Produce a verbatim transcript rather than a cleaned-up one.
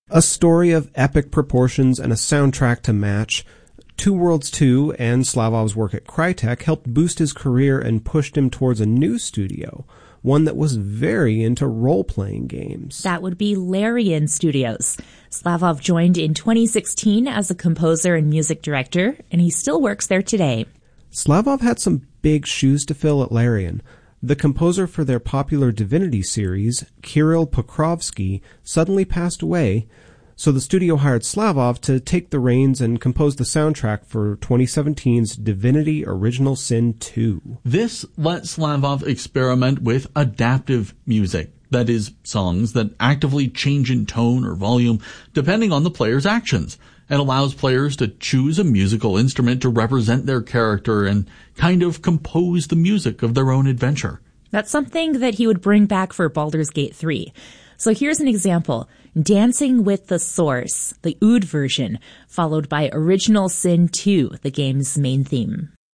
A story of epic proportions and a soundtrack to match, Two Worlds two and Slavov's work at Crytek helped boost his career and pushed him towards a new studio, one that was very into role-playing games. That would be Larian Studios. Slavov joined in twenty sixteen as a composer and music director, and he still works there today. Slavov had some big shoes to fill at Larian. The composer for their popular Divinity series, Kirill Pokrovsky, suddenly passed away, so the studio hired Slavov to take the reins and compose the soundtrack for twenty seventeen's Divinity Original Sin two. This let Slavov experiment with adaptive music, that is, songs that actively change in tone or volume depending on the player's actions, and allows players to choose a musical instrument to represent their character and kind of compose the music of their own adventure. That's something that he would bring back for Baldur's Gate three. So here's an example. Dancing with the Source, the Oud version, followed by Original Sin two, the game's main theme.